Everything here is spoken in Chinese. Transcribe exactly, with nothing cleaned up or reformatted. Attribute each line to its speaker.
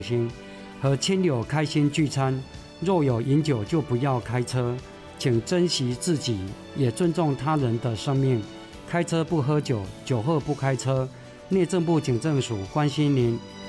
Speaker 1: 行，和亲友开心聚餐。若有饮酒，就不要开车，请珍惜自己，也尊重他人的生命。开车不喝酒，酒后不开车。内政部警政署关心您。